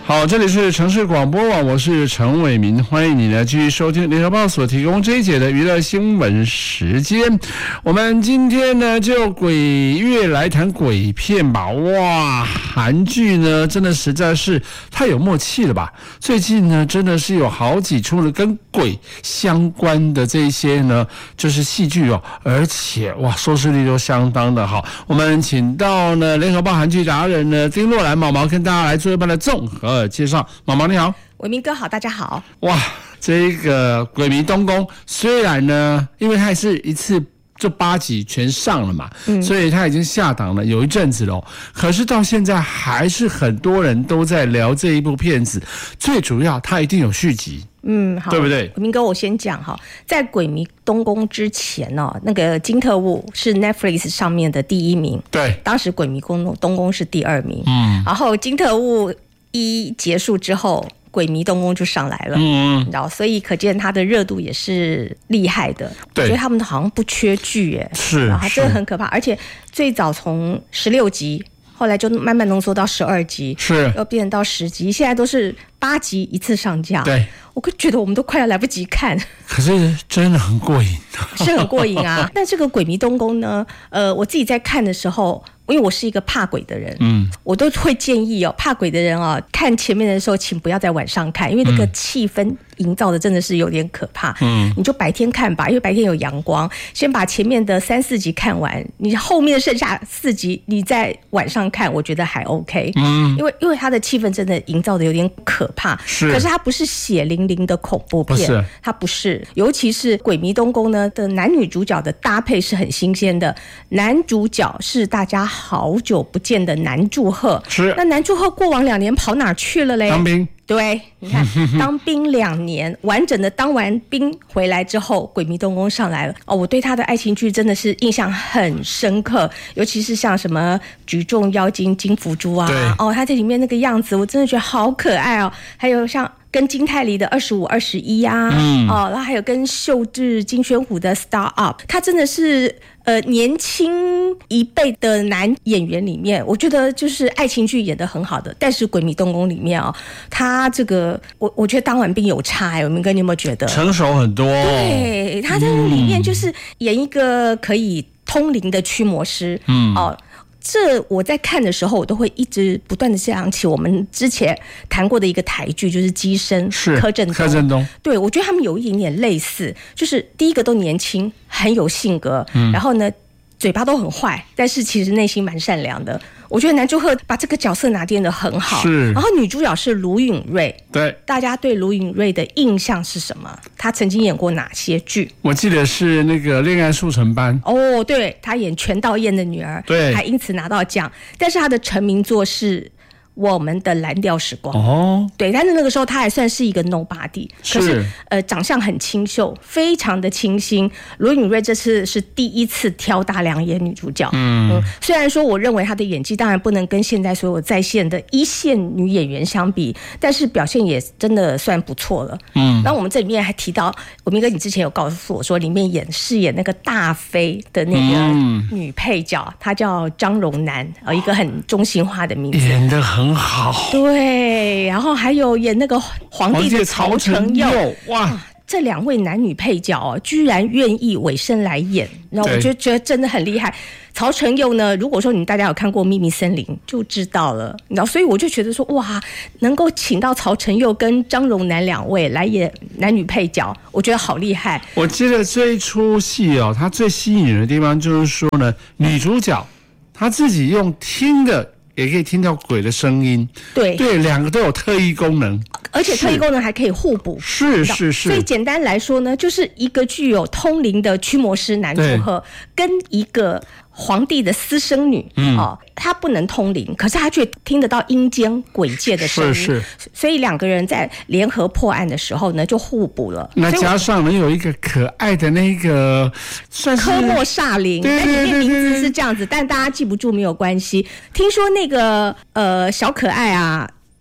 好，这里是城市广播网，我是陈伟民，欢迎你呢继续收听联合报所提供这一节的娱乐新闻时间。我们今天呢就鬼月来谈鬼片吧。哇，韩剧呢真的实在是太有默契了吧。最近呢真的是有好几出了跟鬼相关的这些呢就是戏剧哦，而且哇收视率都相当的好。我们请到呢联合报韩剧达人呢丁若兰毛毛跟大家来做一般的综合介绍。毛毛你好。 伟民哥好，大家好。 哇，这个鬼迷东宫虽然呢因为它是一次这8集全上了嘛，所以它已经下档了有一阵子了，可是到现在还是很多人都在聊这一部片子，最主要它一定有续集。 好， 对不对？ 伟民哥，我先讲哈，在《鬼迷东宫》之前哦，那个《金特务》是 Netflix 上面的第1名， 对， 当时《鬼迷东宫》是第2名，然后《金特务》一结束之后，《鬼迷东宫》就上来了，然后所以可见它的热度也是厉害的。我觉得他们好像不缺剧耶， 是， 然后真的很可怕，而且最早从16集。后来就慢慢浓缩到12集， 是， 又变成到10集，现在都是8集一次上架。 对， 我觉得我们都快要来不及看， 可是真的很过瘾， 是很过瘾啊。但这个《鬼迷东宫》呢，我自己在看的时候，因为我是一个怕鬼的人，我都会建议怕鬼的人看前面的时候，请不要在晚上看，因为那个气氛营造的真的是有点可怕。你就白天看吧，因为白天有阳光，先把前面的3、4集看完，你后面剩下4集你在晚上看，我觉得还 OK。因为它的气氛真的营造的有点可怕，可是它不是血淋淋的恐怖片，它不是。尤其是《鬼迷东宫》呢的男女主角的搭配是很新鲜的，男主角是大家好久不见的南柱赫，是。那南柱赫过往2年跑哪去了嘞？ 当兵。 对，你看当兵2年，完整的当完兵回来之后，《鬼迷东宫》上来了我对他的爱情剧真的是印象很深刻，尤其是像什么举重妖精金福珠啊，他在里面那个样子，我真的觉得好可爱哦。还有像跟金泰梨的25、21啊，然后还有跟秀智、金宣虎的 Star Up， 他真的是年轻一辈的男演员里面，我觉得就是爱情剧演得很好的。但是《鬼迷东宫》里面他这个我觉得当完兵有差伟民哥，你有没有觉得成熟很多？对， 他在里面就是演一个可以通灵的驱魔师，这我在看的时候，我都会一直不断的想起我们之前谈过的一个台剧，就是《机身》，是柯震东。对，我觉得他们有一点点类似，就是第一个都年轻，很有性格，然后呢嘴巴都很坏，但是其实内心蛮善良的。我觉得南柱赫把这个角色拿捏得很好，是。然后女主角是卢允芮，对，大家对卢允芮的印象是什么？她曾经演过哪些剧？ 我记得是那个《恋爱速成班》 对，她演全道彦的女儿，对，还因此拿到奖。但是她的成名作是我们的蓝调时光对，但是那个时候她还算是一个 nobody， 可是长相很清秀，非常的清新。卢允芮这次是第1次挑大梁演女主角，虽然说我认为她的演技当然不能跟现在所有在线的1线女演员相比，但是表现也真的算不错了。那我们这里面还提到，伟民哥你之前有告诉我说，里面饰演那个大妃的那个女配角，她叫张荣南，一个很中性化的名字， 演得很好， 对，然后还有演那个皇帝的曹承佑，哇，这2位男女配角居然愿意委身来演，然后我就觉得真的很厉害。曹承佑呢，如果说你们大家有看过《秘密森林》就知道了，然后所以我就觉得说，哇，能够请到曹承佑跟张荣南2位来演男女配角，我觉得好厉害。 我记得这一出戏它最吸引人的地方就是说呢，女主角她自己用听的也可以听到鬼的声音，对，2个都有特异功能， 而且特异功能还可以互补， 是。 所以简单来说呢，就是一个具有通灵的驱魔师南柱赫，跟一个皇帝的私生女，她不能通灵，可是她却听得到阴间鬼界的声音，是。所以2个人在联合破案的时候呢，就互补了。那加上呢，有一个可爱的那个算是科莫煞灵，但里面名字是这样子，但大家记不住没有关系。听说那个小可爱啊，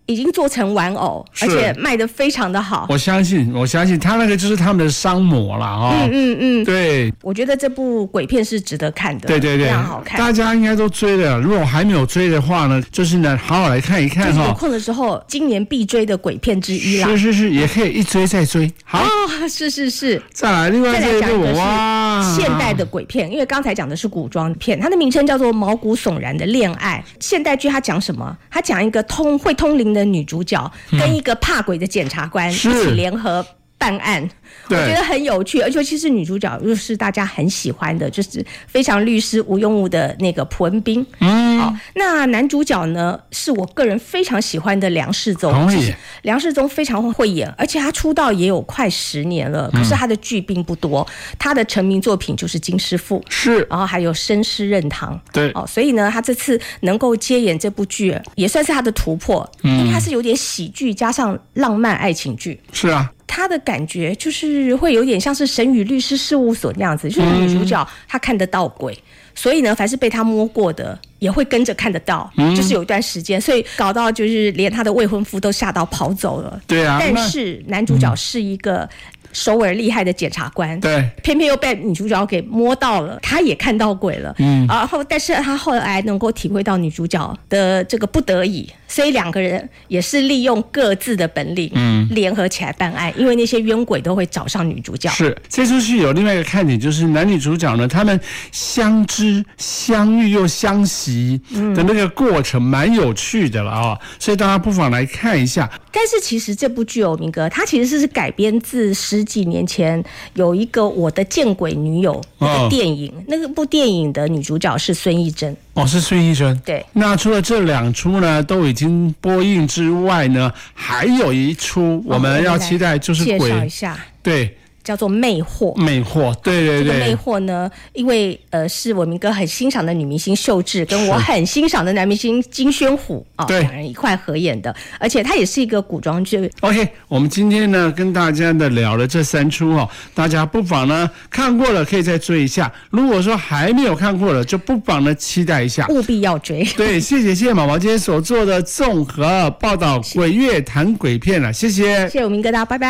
已经做成玩偶，而且卖得非常的好。 我相信他那个就是他们的商模啦哦。对， 我觉得这部鬼片是值得看的， 对， 非常好看。 大家应该都追了，如果还没有追的话呢，就是呢好好来看一看有空的时候，今年必追的鬼片之一啦。 是，也可以一追再追。好， 是。 再来另外这一部是现代的鬼片，因为刚才讲的是古装片，它的名称叫做《毛骨悚然的恋爱》。现代剧它讲什么？它讲一个会通灵的女主角跟一个怕鬼的检察官一起联合办案，我觉得很有趣，而且其实女主角又是大家很喜欢的，就是非常律师无用武的那个朴恩斌。好，那男主角呢是我个人非常喜欢的梁世宗。梁世宗非常会演，而且他出道也有快10年了，可是他的剧并不多。他的成名作品就是《金师傅》，然后还有《申师任堂》。 对， 所以呢，他这次能够接演这部剧，也算是他的突破，因为他是有点喜剧加上浪漫爱情剧。 是啊。 他的感觉就是会有点像是神语律师事务所那样子，就是女主角她看得到鬼，所以呢，凡是被她摸过的也会跟着看得到，就是有一段时间，所以搞到就是连她的未婚夫都吓到跑走了。 对啊， 但是男主角是一个首尔厉害的检察官， 对， 偏偏又被女主角给摸到了，他也看到鬼了，然后但是他后来能够体会到女主角的这个不得已，所以两个人也是利用各自的本领，联合起来办案，因为那些冤鬼都会找上女主角。 是，这出戏有另外一个看点，就是男女主角呢，他们相知、相遇又相惜的那个过程，蛮有趣的了啊，所以大家不妨来看一下。 但是其实这部剧哦，明哥，它其实是改编自10几年前有一个《我的见鬼女友》那个电影，那部电影的女主角是孙艺珍。 是孙艺珍。 对。 那除了这2出呢都已经播映之外呢，还有一出我们要期待，就是鬼。 介绍一下。 对。 叫做魅惑， 对。 这个魅惑呢，因为是我明哥很欣赏的女明星秀智，跟我很欣赏的男明星金宣虎两人一块合演的，而且它也是一个古装剧。 OK， 我们今天呢跟大家的聊了这3出大家不妨呢看过了可以再追一下，如果说还没有看过了，就不妨呢期待一下， 务必要追。 对，谢谢毛毛今天所做的综合报道，鬼月谈鬼片了，谢谢我明哥，大家拜拜。